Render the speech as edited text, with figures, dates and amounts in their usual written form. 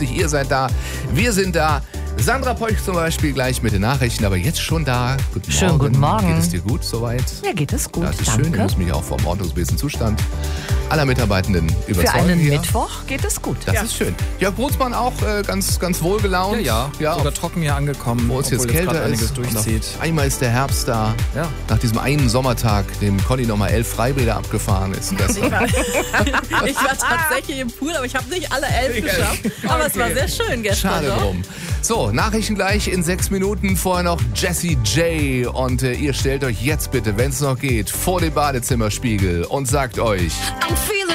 50. Ihr seid da, wir sind da. Sandra Peuch zum Beispiel gleich mit den Nachrichten, aber jetzt schon da. Guten Morgen. Schönen guten Morgen. Geht es dir gut soweit? Ja, geht es gut, Das ist danke. schön, ich muss mich auch vom ordnungsgemäßen Zustand aller Mitarbeitenden überzeugen. Für einen hier. Mittwoch geht es gut. Das ist schön. Jörg Brunsmann auch ganz wohlgelaunt. Ja, sogar trocken hier angekommen, wo es jetzt kälter gerade einiges ist. durchzieht. Und einmal ist der Herbst da. Ja. Nach diesem einen Sommertag, dem Conny nochmal 11 Freibäder abgefahren ist. Ich war tatsächlich im Pool, aber ich habe nicht alle 11 geschafft. Aber es war sehr schön gestern. Schade doch. drum. So, Nachrichten gleich in 6 Minuten. Vorher noch Jessie J. Und ihr stellt euch jetzt bitte, wenn es noch geht, vor den Badezimmerspiegel und sagt euch... I'm feeling